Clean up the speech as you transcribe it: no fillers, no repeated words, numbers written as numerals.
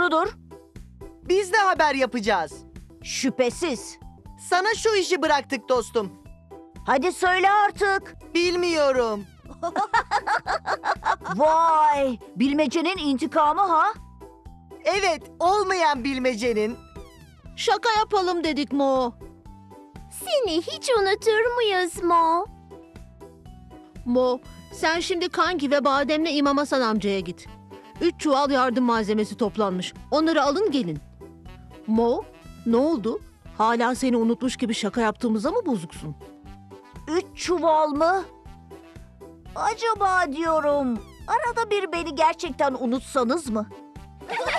Doğrudur. Biz de haber yapacağız. Şüphesiz. Sana şu işi bıraktık dostum. Hadi söyle artık. Bilmiyorum. Vay, bilmecenin intikamı ha? Evet, olmayan bilmecenin. Şaka yapalım dedik Mo. Seni hiç unutur muyuz Mo? Mo, sen şimdi Kanki ve Badem'le İmam Hasan amcaya git. 3 çuval yardım malzemesi toplanmış. Onları alın gelin. Mo, ne oldu? Hala seni unutmuş gibi şaka yaptığımıza mı bozuksun? 3 çuval mı? Acaba diyorum, arada bir beni gerçekten unutsanız mı?